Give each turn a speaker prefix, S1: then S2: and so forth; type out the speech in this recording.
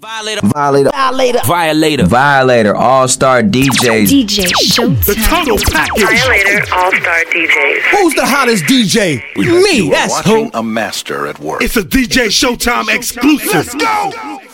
S1: Violator, All-Star DJs.
S2: DJ Showtime.
S3: The total package.
S4: Violator All-Star DJs.
S3: Who's the hottest DJ? Me, that's who.
S5: A master at work.
S3: It's a DJ Showtime exclusive. Let's go.